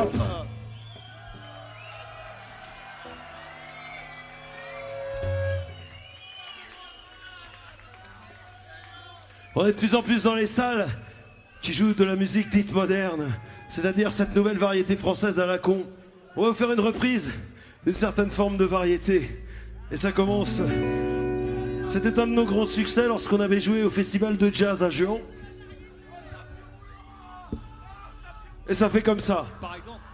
hop. On est de plus en plus dans les salles qui jouent de la musique dite moderne, c'est-à-dire cette nouvelle variété française à la con. On va vous faire une reprise d'une certaine forme de variété. Et ça commence... C'était un de nos grands succès lorsqu'on avait joué au festival de jazz à Jehan. Et ça fait comme ça. Par exemple.